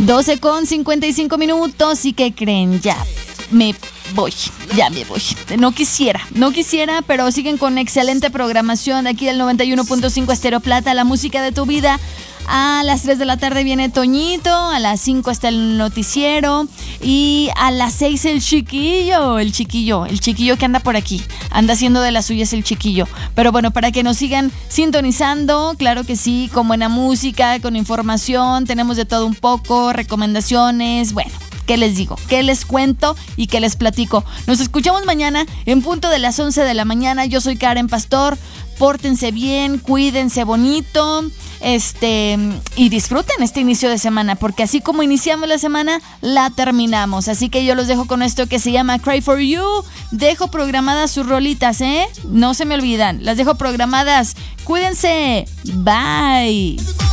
12:55. ¿Y qué creen? Ya me voy. No quisiera, pero siguen con excelente programación aquí del 91.5 Estéreo Plata, la música de tu vida. A las 3 de la tarde viene Toñito, a las 5 está el noticiero y a las 6 el chiquillo que anda por aquí, anda haciendo de las suyas el chiquillo. Pero bueno, para que nos sigan sintonizando, claro que sí, con buena música, con información, tenemos de todo un poco, recomendaciones, bueno. ¿Qué les digo? ¿Qué les cuento? ¿Y qué les platico? Nos escuchamos mañana en punto de las 11 de la mañana. Yo soy Karen Pastor. Pórtense bien, cuídense bonito, y disfruten este inicio de semana, porque así como iniciamos la semana, la terminamos. Así que yo los dejo con esto que se llama Cry For You. Dejo programadas sus rolitas, no se me olvidan. Las dejo programadas. Cuídense. Bye.